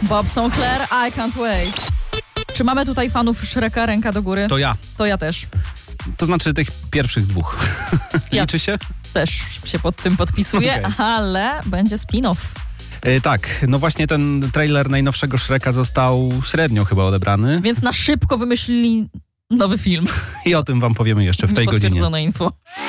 Bob Sinclair, I Can't Wait. Czy mamy tutaj fanów Shreka? Ręka do góry. To ja. To ja też. To znaczy tych pierwszych dwóch. Liczy się? Też się pod tym podpisuję, ale będzie spin-off. Tak, no właśnie ten trailer najnowszego Shreka został średnio chyba odebrany. Więc na szybko wymyślili nowy film. I o tym wam powiemy jeszcze w tej godzinie. Niepotwierdzone info.